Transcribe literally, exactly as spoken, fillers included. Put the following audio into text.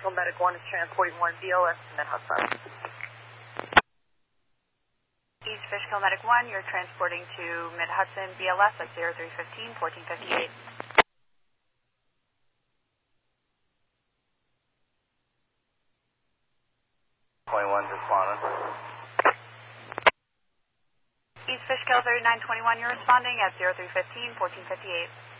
Fishkill Medic one is transporting one B L S to Mid-Hudson. East Fishkill Medic one, you're transporting to Mid-Hudson B L S at zero three fifteen, fourteen fifty-eight. twenty-one responding. East Fishkill thirty-nine twenty-one, you're responding at zero three fifteen, fourteen fifty-eight.